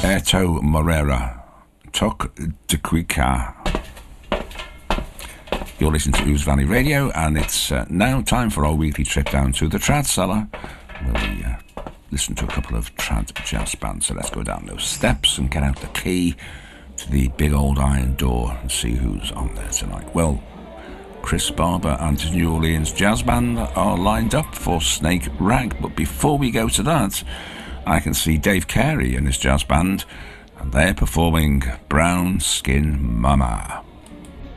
Erto Morera, Tok de Quika. You're listening to Ouse Valley Radio, and it's now time for our weekly trip down to the Trad Cellar, where we listen to a couple of trad jazz bands. So let's go down those steps and get out the key to the big old iron door and see who's on there tonight. Well, Chris Barber and his New Orleans Jazz Band are lined up for Snake Rag, but before we go to that, I can see Dave Carey and his jazz band, and they're performing Brown Skin Mama.